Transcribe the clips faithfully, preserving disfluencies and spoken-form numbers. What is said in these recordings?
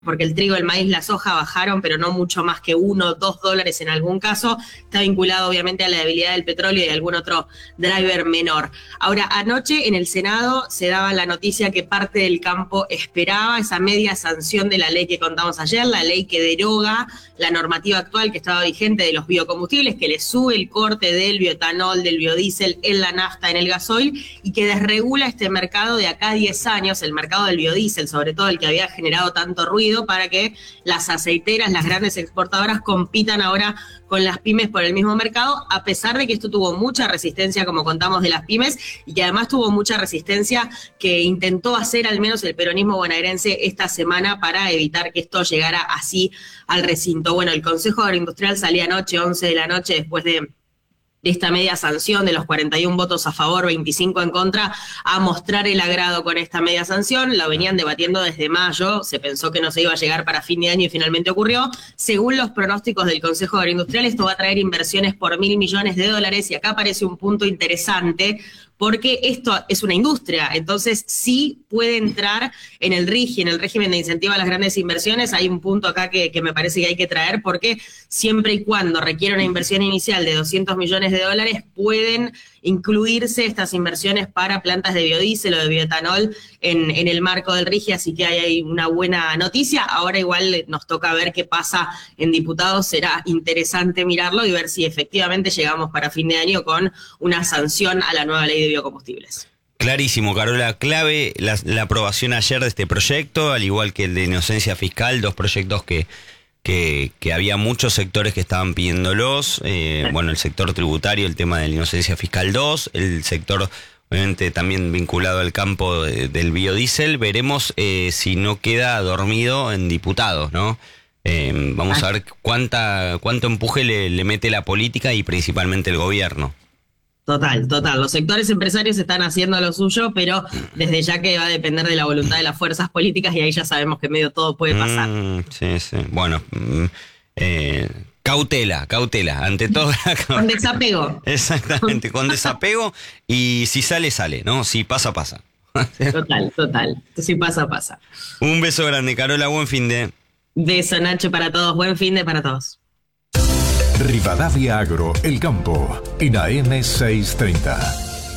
porque el trigo, el maíz, la soja bajaron, pero no mucho más que uno, dos dólares en algún caso. Está vinculado obviamente a la debilidad del petróleo y algún otro driver menor. Ahora, anoche en el Senado se daba la noticia que parte del campo esperaba esa media sanción de la ley que contamos ayer, la ley que deroga la normativa actual que estaba vigente de los biocombustibles, que le sube el corte del bioetanol, del biodiesel en la nafta, en el gasoil, y que desregula este mercado de acá a diez años, el mercado del biodiesel, sobre todo el que había generado tanto ruido, para que las aceiteras, las grandes exportadoras, compitan ahora con las pymes por el mismo mercado, a pesar de que esto tuvo mucha resistencia, como contamos, de las pymes, y que además tuvo mucha resistencia que intentó hacer al menos el peronismo bonaerense esta semana para evitar que esto llegara así al recinto. Bueno, el Consejo Agroindustrial salía anoche, once de la noche, después de de esta media sanción de los cuarenta y uno votos a favor, veinticinco en contra, a mostrar el agrado con esta media sanción. La venían debatiendo desde mayo, se pensó que no se iba a llegar para fin de año y finalmente ocurrió. Según los pronósticos del Consejo Agroindustrial, esto va a traer inversiones por mil millones de dólares, y acá aparece un punto interesante, porque esto es una industria, entonces sí puede entrar en el R I G I, en el régimen de incentivo a las grandes inversiones. Hay un punto acá que, que me parece que hay que traer, porque siempre y cuando requiere una inversión inicial de doscientos millones de dólares, pueden incluirse estas inversiones para plantas de biodiesel o de bioetanol en, en el marco del R I G I, así que hay ahí una buena noticia. Ahora igual nos toca ver qué pasa en diputados, será interesante mirarlo y ver si efectivamente llegamos para fin de año con una sanción a la nueva ley de biocombustibles. Clarísimo, Carola. Clave la, la aprobación ayer de este proyecto, al igual que el de inocencia fiscal, dos proyectos que, que, que había muchos sectores que estaban pidiéndolos. Eh, bueno, el sector tributario, el tema de la inocencia fiscal dos, el sector obviamente también vinculado al campo de, del biodiesel. Veremos eh, si no queda dormido en diputados, ¿no? Eh, vamos a ver cuánta cuánto empuje le, le mete la política y principalmente el gobierno. Total, total. Los sectores empresarios están haciendo lo suyo, pero desde ya que va a depender de la voluntad de las fuerzas políticas, y ahí ya sabemos que medio todo puede pasar. Mm, sí, sí. Bueno, mm, eh, cautela, cautela. Ante todo. Con desapego. Exactamente, con desapego, y si sale, sale, ¿no? Si pasa, pasa. Total, total. Si pasa, pasa. Un beso grande, Carola. Buen fin de. Beso, Nacho, para todos. Buen fin de para todos. Rivadavia Agro, El Campo, en A M seiscientos treinta.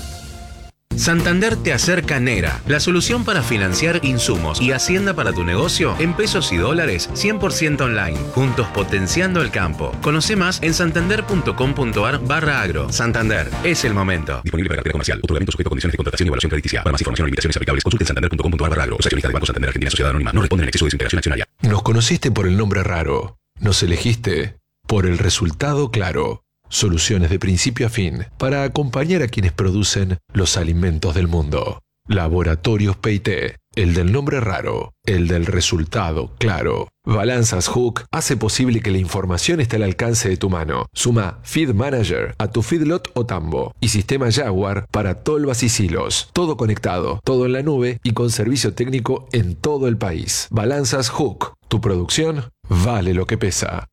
Santander te acerca Nera, la solución para financiar insumos y hacienda para tu negocio en pesos y dólares cien por ciento online, juntos potenciando el campo. Conoce más en santander.com.ar barra agro. Santander, es el momento. Disponible para cartera comercial. Otorgamiento sujeto a condiciones de contratación y evaluación crediticia. Para más información o limitaciones aplicables, consulte santander.com.ar barra agro. Los accionistas del Banco Santander Argentina Sociedad Anónima no responden en exceso de su integración accionaria. Nos conociste por el nombre raro. Nos elegiste por el resultado claro. Soluciones de principio a fin para acompañar a quienes producen los alimentos del mundo. Laboratorios P y T, el del nombre raro, el del resultado claro. Balanzas Hook hace posible que la información esté al alcance de tu mano. Suma Feed Manager a tu feedlot o tambo y sistema Jaguar para tolvas y silos. Todo conectado, todo en la nube y con servicio técnico en todo el país. Balanzas Hook, tu producción vale lo que pesa.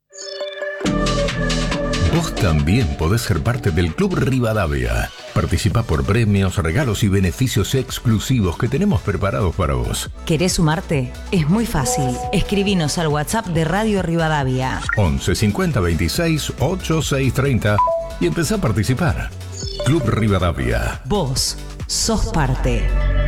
Vos también podés ser parte del Club Rivadavia. Participa por premios, regalos y beneficios exclusivos que tenemos preparados para vos. ¿Querés sumarte? Es muy fácil. Escribinos al WhatsApp de Radio Rivadavia. once cincuenta veintiséis ochenta y seis treinta y empezá a participar. Club Rivadavia. Vos sos parte.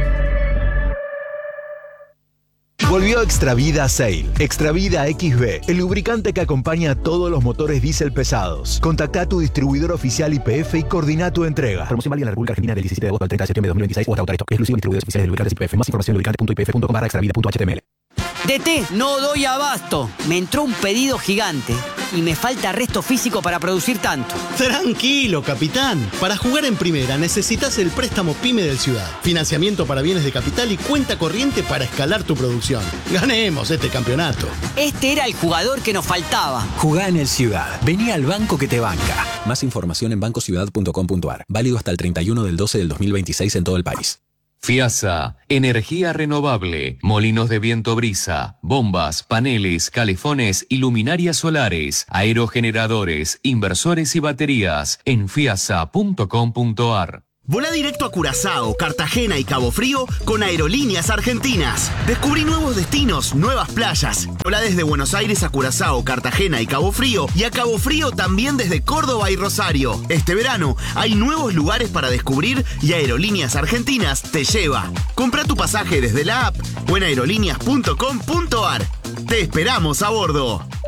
Volvió Extravida Sail. Extravida X B, el lubricante que acompaña a todos los motores diésel pesados. Contacta a tu distribuidor oficial Y P F y coordina tu entrega. Promoción válida en la República Argentina del diecisiete de agosto al treinta de septiembre de dos mil veintiséis o hasta agotar esto. Exclusivo en distribuidores oficiales de lubricantes Y P F. Más información en lubricante punto i p f punto com barra extravida punto h t m l. D T, no doy abasto. Me entró un pedido gigante y me falta resto físico para producir tanto. Tranquilo, capitán. Para jugar en primera necesitas el préstamo PYME del Ciudad. Financiamiento para bienes de capital y cuenta corriente para escalar tu producción. Ganemos este campeonato. Este era el jugador que nos faltaba. Jugá en el Ciudad. Vení al banco que te banca. Más información en banco ciudad punto com punto a r. Válido hasta el treinta y uno del doce del dos mil veintiséis en todo el país. FIASA, energía renovable, molinos de viento brisa, bombas, paneles, calefones y luminarias solares, aerogeneradores, inversores y baterías en fiasa punto com punto a r. Volá directo a Curazao, Cartagena y Cabo Frío con Aerolíneas Argentinas. Descubrí nuevos destinos, nuevas playas. Volá desde Buenos Aires a Curazao, Cartagena y Cabo Frío, y a Cabo Frío también desde Córdoba y Rosario. Este verano hay nuevos lugares para descubrir y Aerolíneas Argentinas te lleva. Compra tu pasaje desde la app o en aerolíneas punto com punto ar. Te esperamos a bordo.